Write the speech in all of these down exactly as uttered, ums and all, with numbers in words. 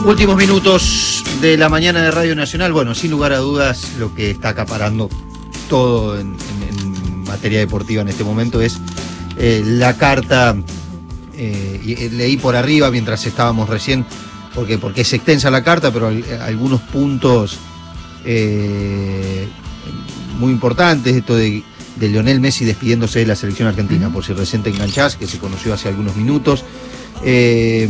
Últimos minutos de la mañana de Radio Nacional. Bueno, sin lugar a dudas, lo que está acaparando todo en, en, en materia deportiva en este momento es eh, la carta. Eh, y, eh, leí por arriba mientras estábamos recién, porque, porque es extensa la carta, pero al, algunos puntos eh, muy importantes, esto de, de Lionel Messi despidiéndose de la selección argentina, por si recién te enganchás, que se conoció hace algunos minutos. Eh,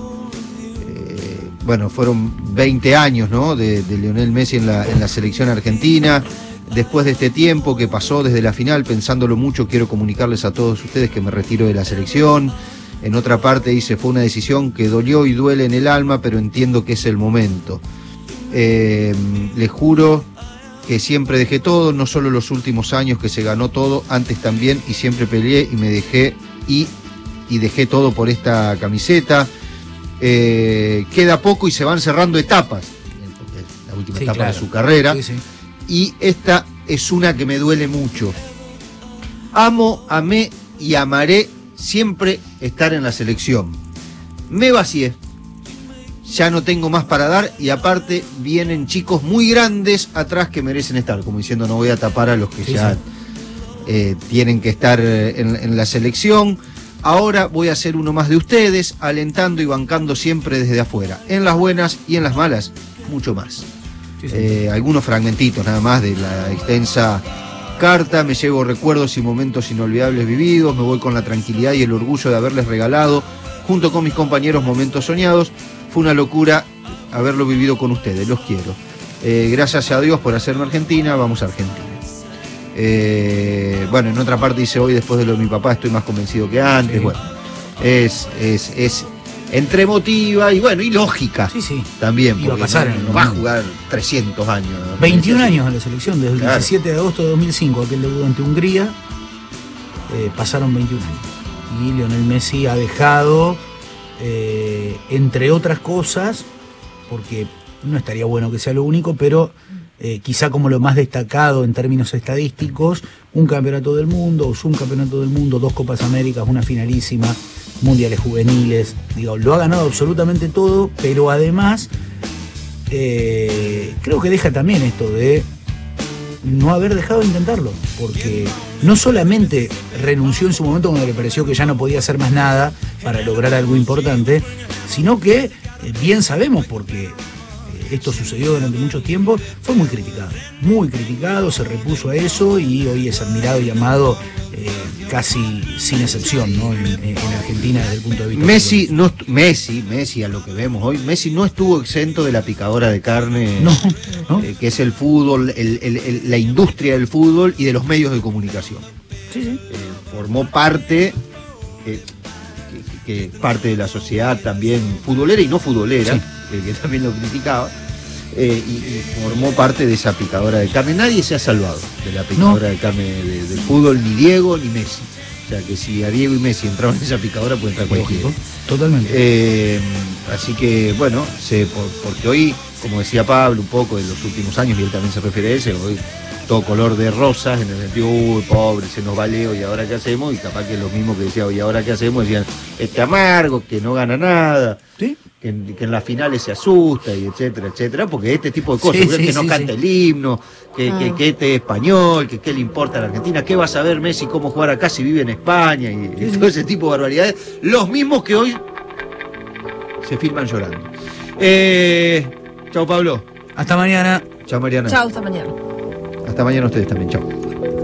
Bueno, fueron veinte años, ¿no?, de, de Lionel Messi en la, en la selección argentina. Después de este tiempo que pasó desde la final, pensándolo mucho, quiero comunicarles a todos ustedes que me retiro de la selección. En otra parte dice, fue una decisión que dolió y duele en el alma, pero entiendo que es el momento. Eh, les juro que siempre dejé todo, no solo los últimos años que se ganó todo, antes también, y siempre peleé y me dejé y, y dejé todo por esta camiseta. Eh, queda poco y se van cerrando etapas, la última sí, etapa claro. de su carrera, sí, sí. Y esta es una que me duele mucho. Amo, amé y amaré siempre estar en la selección. Me vacié, ya no tengo más para dar, y aparte vienen chicos muy grandes atrás que merecen estar, como diciendo, no voy a tapar a los que sí, ya sí. Eh, tienen que estar en, en la selección. Ahora voy a ser uno más de ustedes, alentando y bancando siempre desde afuera. En las buenas y en las malas, mucho más. Sí, sí. Eh, algunos fragmentitos nada más de la extensa carta. Me llevo recuerdos y momentos inolvidables vividos. Me voy con la tranquilidad y el orgullo de haberles regalado, junto con mis compañeros, momentos soñados. Fue una locura haberlo vivido con ustedes. Los quiero. Eh, gracias a Dios por hacerme Argentina. Vamos a Argentina. Eh, bueno, en otra parte dice, hoy después de lo de mi papá estoy más convencido que antes. Sí. Bueno, es, es, es entre emotiva y bueno, y lógica. Sí, sí. También, porque a pasar, no, no va a jugar trescientos años. ¿No? veintiún años en la selección, desde el claro. diecisiete de agosto de dos mil cinco, aquel debut ante Hungría, eh, pasaron veintiún años. Y Lionel Messi ha dejado, eh, entre otras cosas, porque no estaría bueno que sea lo único, pero Eh, quizá como lo más destacado en términos estadísticos, un campeonato del mundo, un campeonato del mundo, dos Copas Américas, una finalísima, mundiales juveniles, digo, lo ha ganado absolutamente todo, pero además eh, creo que deja también esto de no haber dejado de intentarlo, porque no solamente renunció en su momento cuando le pareció que ya no podía hacer más nada para lograr algo importante, sino que eh, bien sabemos porque esto sucedió durante mucho tiempo, fue muy criticado, muy criticado, se repuso a eso y hoy es admirado y amado eh, casi sin excepción, ¿no? en, en Argentina desde el punto de vista Messi, no, Messi, Messi a lo que vemos hoy, Messi no estuvo exento de la picadora de carne, no, ¿no? Eh, que es el fútbol, el, el, el, la industria del fútbol y de los medios de comunicación. Sí, sí. Eh, formó parte, eh, que, que parte de la sociedad también futbolera y no futbolera, sí. que, que también lo criticaba, eh, y, y formó parte de esa picadora de carne. Nadie se ha salvado de la picadora no. de carne de, del fútbol, ni Diego ni Messi. O sea que si a Diego y Messi entraban en esa picadora, puede entrar cualquiera. Totalmente. Eh, así que, bueno, se, por, porque hoy, como decía Pablo, un poco de los últimos años, y él también se refiere a ese, hoy todo color de rosas, en el sentido, uy, pobre, se nos va Leo, ¿y ahora qué hacemos? Y capaz que los mismos que decían, ¿y ahora qué hacemos? Decían, este amargo, que no gana nada, ¿sí? que, en, que en las finales se asusta, y etcétera, etcétera, porque este tipo de cosas, sí, sí, que no sí, canta sí. el himno, que, ah. que, que este es español, que qué le importa a la Argentina, qué va a saber Messi cómo jugar acá si vive en España, y, sí, y todo ese tipo de barbaridades, los mismos que hoy se filman llorando. Eh, chao, Pablo. Hasta mañana. Chao, Mariana. Chao, hasta mañana. Hasta mañana ustedes también, chao.